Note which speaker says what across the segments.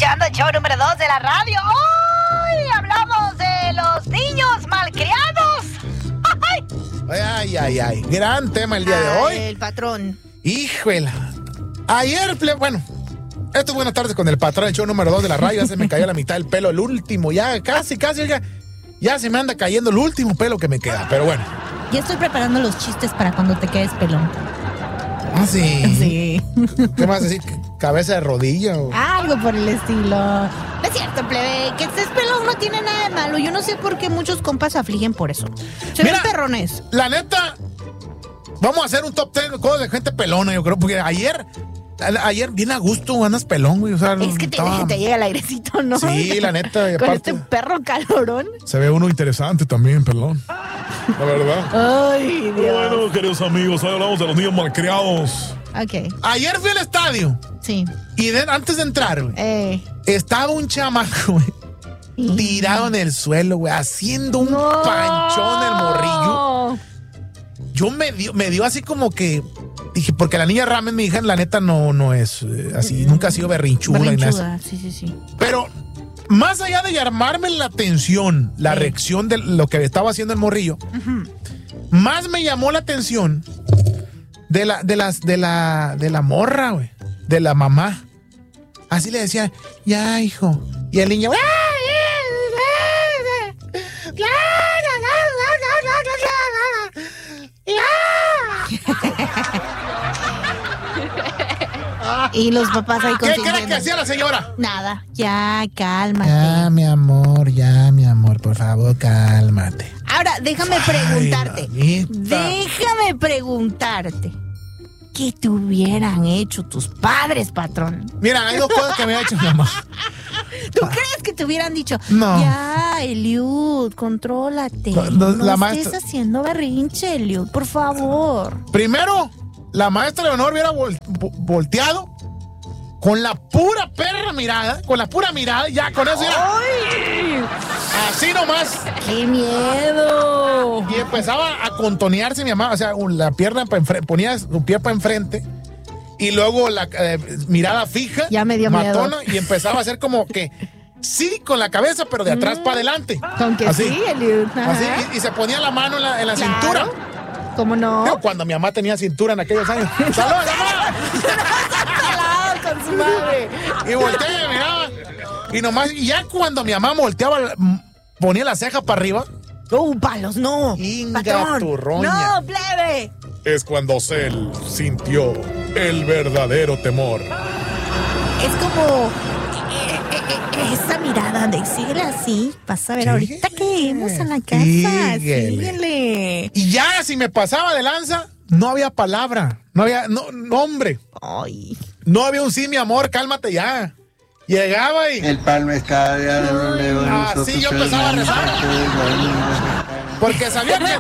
Speaker 1: escuchando el show número 2 de la radio. Hoy hablamos de los niños malcriados.
Speaker 2: Ay. Gran tema el día de hoy.
Speaker 1: El patrón.
Speaker 2: Híjole. Ayer, bueno, esto es Buenas Tardes con el patrón, el show número 2 de la radio. Ya se me cayó la mitad del pelo, el último, ya casi, ya se me anda cayendo el último pelo que me queda, pero bueno.
Speaker 1: Ya estoy preparando los chistes para cuando te quedes pelón.
Speaker 2: ¿Ah, sí?
Speaker 1: Sí.
Speaker 2: ¿Qué más decir? ¿Cabeza de rodilla? O...
Speaker 1: Algo por el estilo. No es cierto, plebe. Que estés pelón no tiene nada de malo. Yo no sé por qué muchos compas se afligen por eso. Se ven perrones.
Speaker 2: La neta, vamos a hacer un top 10 de cosas de gente pelona, yo creo, porque ayer bien a gusto andas pelón, güey. O sea,
Speaker 1: es que te llega el airecito, ¿no?
Speaker 2: Sí, la neta.
Speaker 1: Con aparte, este perro calorón.
Speaker 2: Se ve uno interesante también, pelón. La verdad.
Speaker 1: Ay, Dios.
Speaker 2: Bueno, queridos amigos, hoy hablamos de los niños malcriados.
Speaker 1: Ok.
Speaker 2: Ayer fui al estadio.
Speaker 1: Sí.
Speaker 2: Y antes de entrar, güey, estaba un chamaco, güey, tirado en el suelo, güey, haciendo un panchón el morrillo. Yo me dio así como que dije, porque la niña Ramen, mi hija, la neta no es así, nunca ha sido berrinchuda y nada.
Speaker 1: Sí.
Speaker 2: Pero más allá de llamarme la atención, la reacción de lo que estaba haciendo el morrillo, más me llamó la atención de la morra, güey, de la mamá. Así le decía, ya, hijo. Y el niño,
Speaker 1: y los papás ahí
Speaker 2: ¿Qué crees que hacía la señora?
Speaker 1: Nada, ya, cálmate.
Speaker 2: Ya, mi amor, por favor, cálmate.
Speaker 1: Ahora, déjame preguntarte. ¿Qué te hubieran hecho tus padres, patrón?
Speaker 2: Mira, hay dos cosas que me ha hecho mi mamá.
Speaker 1: ¿Tú crees que te hubieran dicho?
Speaker 2: No.
Speaker 1: Ya, Eliud, contrólate. No estés haciendo berrinche, Eliud, por favor.
Speaker 2: Primero, la maestra Leonor hubiera volteado con la pura perra mirada, ya con eso era.
Speaker 1: ¡Ay!
Speaker 2: Así nomás.
Speaker 1: ¡Qué miedo!
Speaker 2: Y empezaba a contonearse mi mamá, o sea, la pierna ponía su pie para enfrente y luego la mirada fija,
Speaker 1: ya me dio
Speaker 2: matona,
Speaker 1: miedo.
Speaker 2: Y empezaba a hacer como que sí con la cabeza, pero de atrás para adelante.
Speaker 1: Con que
Speaker 2: así,
Speaker 1: sí, Eliud.
Speaker 2: Así, y se ponía la mano en la cintura.
Speaker 1: ¿Cómo no?
Speaker 2: Pero cuando mi mamá tenía cintura en aquellos años. ¡Saludos, mamá!
Speaker 1: Con su madre.
Speaker 2: Y volteaba, miraba. Y nomás, y ya cuando mi mamá volteaba, ponía la ceja para arriba.
Speaker 1: Palos, no.
Speaker 2: Inga tu roña.
Speaker 1: No, plebe.
Speaker 2: Es cuando Cell sintió el verdadero temor.
Speaker 1: Es como esa mirada de síguele así. Vas a ver ahorita que vamos a la casa. Síguele.
Speaker 2: Y ya, si me pasaba de lanza, no había palabra. No había nombre.
Speaker 1: Ay.
Speaker 2: No había un sí, mi amor, cálmate ya. Llegaba y...
Speaker 3: El pan no es cada día de un león.
Speaker 2: Así yo empezaba a rezar. Porque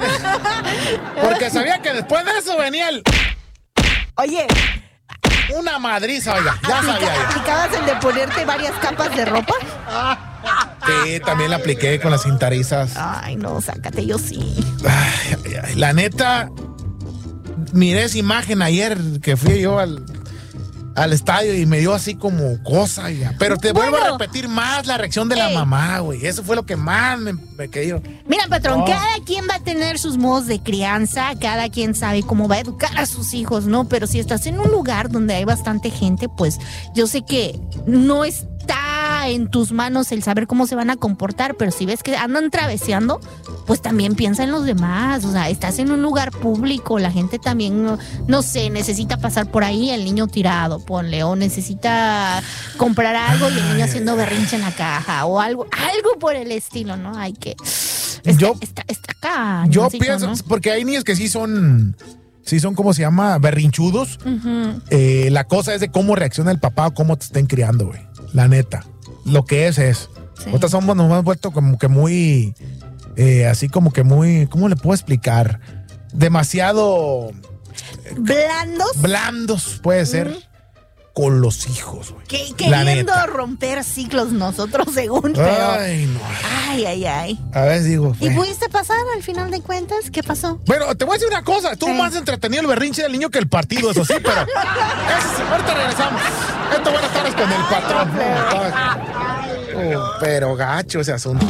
Speaker 2: sabía que después de eso venía el...
Speaker 1: Oye.
Speaker 2: Una madriza, oiga. Ya sabía yo.
Speaker 1: ¿Aplicabas el de ponerte varias capas de ropa?
Speaker 2: Sí, también la apliqué con las cintarizas.
Speaker 1: Ay, no, sácate, yo sí.
Speaker 2: Ay, la neta, miré esa imagen ayer que fui yo al estadio y me dio así como cosa, ya. Pero te vuelvo a repetir más la reacción de la mamá, güey. Eso fue lo que más me quedó.
Speaker 1: Mira, patrón, cada quien va a tener sus modos de crianza, cada quien sabe cómo va a educar a sus hijos, ¿no? Pero si estás en un lugar donde hay bastante gente, pues yo sé que no está en tus manos el saber cómo se van a comportar, pero si ves que andan traveseando, pues también piensa en los demás. O sea, estás en un lugar público, la gente también, no sé, necesita pasar por ahí, el niño tirado, ponle, o necesita comprar algo y el niño haciendo berrinche en la caja, o algo por el estilo, ¿no? Hay que... Está acá.
Speaker 2: Yo pienso, ¿no? Porque hay niños que sí son, ¿cómo se llama? Berrinchudos.
Speaker 1: Uh-huh.
Speaker 2: La cosa es de cómo reacciona el papá o cómo te estén criando, güey. La neta. Lo que es. Sí. Nosotros nos hemos vuelto como que muy, así como que muy, ¿cómo le puedo explicar? Demasiado... Blandos, puede ser. Con los hijos, güey.
Speaker 1: Queriendo romper ciclos nosotros, según, pero...
Speaker 2: Ay, no.
Speaker 1: Ay.
Speaker 2: A ver, digo...
Speaker 1: ¿Y pudiste pasar al final de cuentas? ¿Qué pasó?
Speaker 2: Bueno, te voy a decir una cosa. Estuvo más entretenido el berrinche del niño que el partido, eso sí, pero... ahorita regresamos. Esto, Buenas Tardes con el patrón. Pero gacho ese asunto.